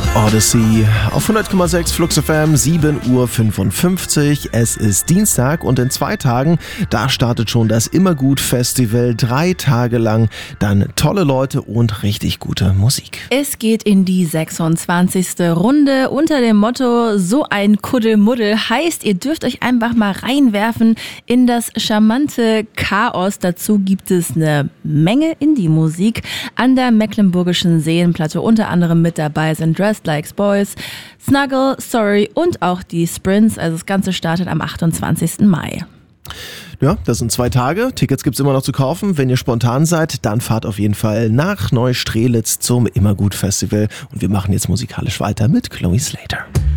Odyssey auf 100,6 Flux FM, 7:55 Uhr. Es ist Dienstag und in 2 Tagen, da startet schon das Immergut-Festival. 3 Tage lang, dann tolle Leute und richtig gute Musik. Es geht in die 26. Runde unter dem Motto So ein Kuddelmuddel. Heißt, ihr dürft euch einfach mal reinwerfen in das charmante Chaos. Dazu gibt es eine Menge Indie-Musik. An der Mecklenburgischen Seenplatte unter anderem mit dabei sind Dressed Like Boys, Snuggle, Sorry und auch die Sprints. Also das Ganze startet am 28. Mai. Ja, das sind 2 Tage. Tickets gibt's immer noch zu kaufen. Wenn ihr spontan seid, dann fahrt auf jeden Fall nach Neustrelitz zum Immergut-Festival. Und wir machen jetzt musikalisch weiter mit Chloe Slater.